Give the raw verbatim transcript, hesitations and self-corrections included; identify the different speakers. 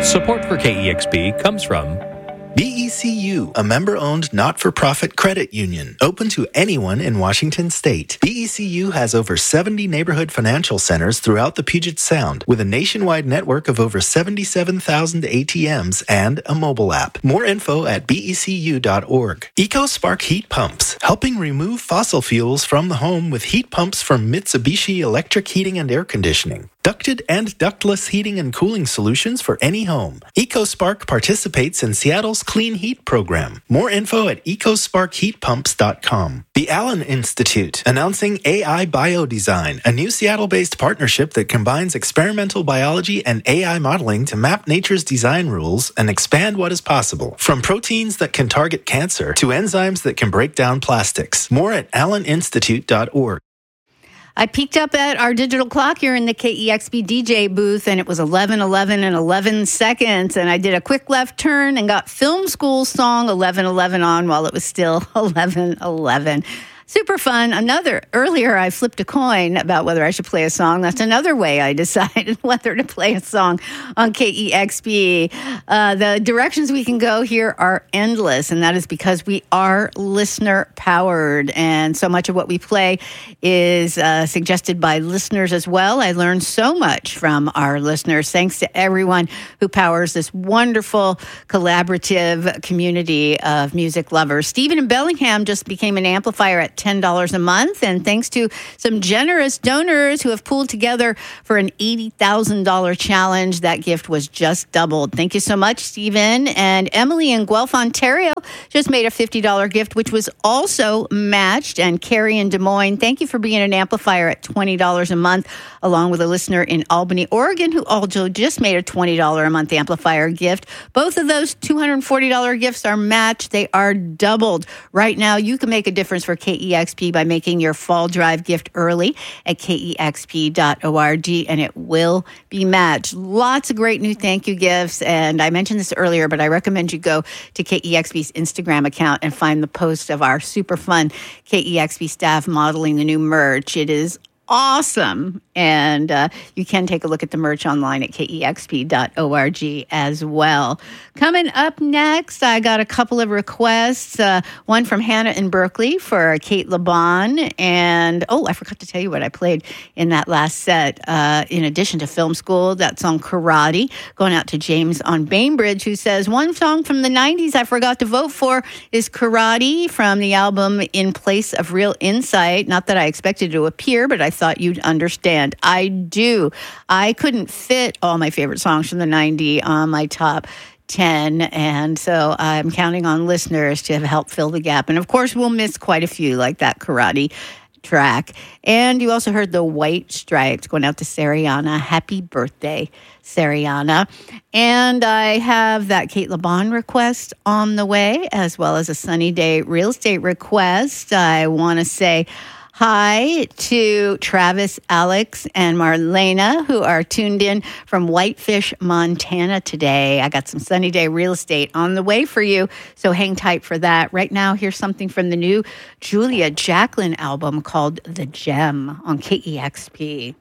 Speaker 1: Support for K E X P comes from
Speaker 2: B E C U, a member-owned not-for-profit credit union, open to anyone in Washington state. B E C U has over seventy neighborhood financial centers throughout the Puget Sound, with a nationwide network of over seventy-seven thousand A T Ms and a mobile app. More info at B E C U dot org. EcoSpark Heat Pumps, helping remove fossil fuels from the home with heat pumps from Mitsubishi Electric Heating and Air Conditioning. Ducted and ductless heating and cooling solutions for any home. EcoSpark participates in Seattle's Clean Heat program. More info at ecospark heat pumps dot com. The Allen Institute, announcing A I Biodesign, a new Seattle-based partnership that combines experimental biology and A I modeling to map nature's design rules and expand what is possible. From proteins that can target cancer to enzymes that can break down plastics. More at allen institute dot org.
Speaker 3: I peeked up at our digital clock here in the K E X P D J booth, and it was eleven eleven and eleven seconds. And I did a quick left turn and got Film School song eleven eleven on while it was still eleven eleven. Super fun. Another, earlier I flipped a coin about whether I should play a song. That's another way I decided whether to play a song on K E X P. Uh, the directions we can go here are endless, and that is because we are listener-powered, and so much of what we play is uh, suggested by listeners as well. I learned so much from our listeners. Thanks to everyone who powers this wonderful collaborative community of music lovers. Stephen in Bellingham just became an amplifier at ten dollars a month. And thanks to some generous donors who have pulled together for an eighty thousand dollars challenge, that gift was just doubled. Thank you so much, Stephen. And Emily in Guelph, Ontario just made a fifty dollars gift, which was also matched. And Carrie in Des Moines, thank you for being an amplifier at twenty dollars a month, along with a listener in Albany, Oregon, who also just made a twenty dollars a month amplifier gift. Both of those two hundred forty dollars gifts are matched. They are doubled. Right now, you can make a difference for K E X P by making your fall drive gift early at K E X P dot org, and it will be matched. Lots of great new thank you gifts, and I mentioned this earlier, but I recommend you go to K E X P's Instagram account and find the post of our super fun K E X P staff modeling the new merch. It is awesome. And uh, you can take a look at the merch online at K E X P dot org as well. Coming up next, I got a couple of requests. Uh, one from Hannah in Berkeley for Kate LeBon. And, oh, I forgot to tell you what I played in that last set. Uh, in addition to Film School, that song Karate, going out to James on Bainbridge, who says, one song from the nineties I forgot to vote for is Karate from the album In Place of Real Insight. Not that I expected it to appear, but I thought you'd understand. I do. I couldn't fit all my favorite songs from the nineties on my top ten, and so I'm counting on listeners to help fill the gap. And of course, we'll miss quite a few, like that Karate track. And you also heard the White Stripes, going out to Sariana. Happy birthday, Sariana. And I have that Kate LeBon request on the way, as well as a Sunny Day real estate request. I want to say hi to Travis, Alex, and Marlena, who are tuned in from Whitefish, Montana today. I got some Sunny Day real estate on the way for you, so hang tight for that. Right now, here's something from the new Julia Jacklin album called The Gem on K E X P.